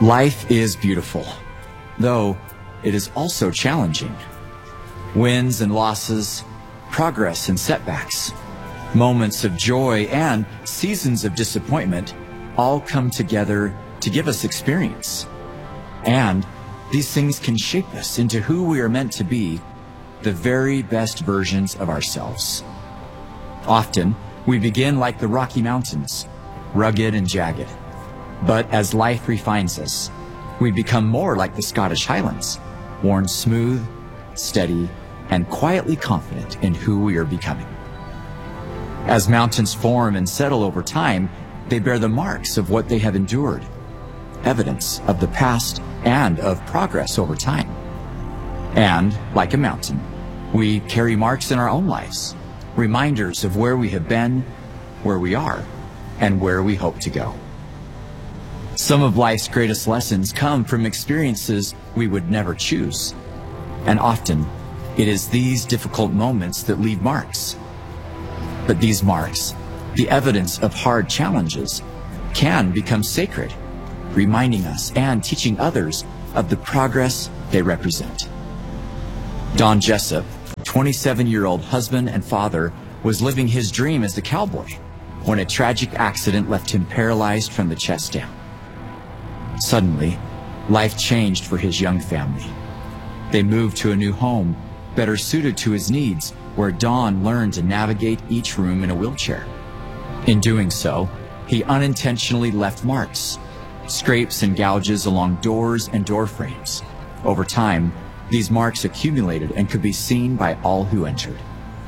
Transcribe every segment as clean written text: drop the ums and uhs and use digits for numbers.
Life is beautiful, though it is also challenging. Wins and losses, progress and setbacks, moments of joy and seasons of disappointment all come together to give us experience. And these things can shape us into who we are meant to be, the very best versions of ourselves. Often, we begin like the Rocky Mountains, rugged and jagged. But as life refines us, we become more like the Scottish Highlands, worn smooth, steady, and quietly confident in who we are becoming. As mountains form and settle over time, they bear the marks of what they have endured, evidence of the past and of progress over time. And, like a mountain, we carry marks in our own lives, reminders of where we have been, where we are, and where we hope to go. Some of life's greatest lessons come from experiences we would never choose. And often, it is these difficult moments that leave marks. But these marks, the evidence of hard challenges, can become sacred, reminding us and teaching others of the progress they represent. Don Jessup, 27-year-old husband and father, was living his dream as a cowboy when a tragic accident left him paralyzed from the chest down. Suddenly, life changed for his young family. They moved to a new home, better suited to his needs, where Don learned to navigate each room in a wheelchair. In doing so, he unintentionally left marks, scrapes and gouges along doors and door frames. Over time, these marks accumulated and could be seen by all who entered.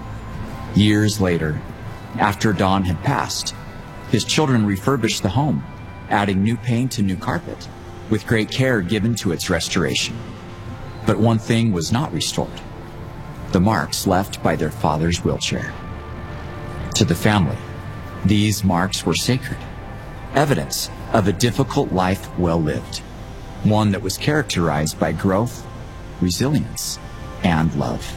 Years later, after Don had passed, his children refurbished the home, adding new paint and new carpet, with great care given to its restoration. But one thing was not restored: the marks left by their father's wheelchair. To the family, these marks were sacred, evidence of a difficult life well lived, one that was characterized by growth, resilience, and love.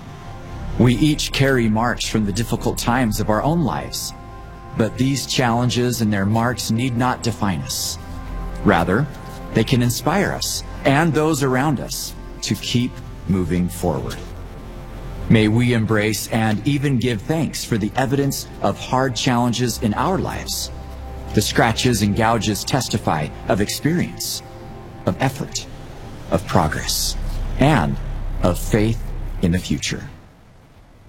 We each carry marks from the difficult times of our own lives, but these challenges and their marks need not define us. Rather, they can inspire us and those around us to keep moving forward. May we embrace and even give thanks for the evidence of hard challenges in our lives. The scratches and gouges testify of experience, of effort, of progress, and of faith in the future.